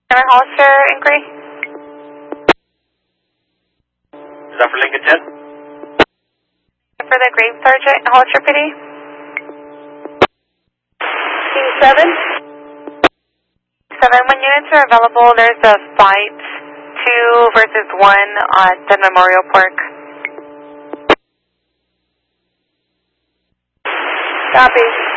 Can I Hollister inquiry? Is that for Lincoln 10? For the Grave Sergeant, Hollister PD? Team 7? 7, when units are available, there's a fight 2 versus 1 on Dead Memorial Park. Copy.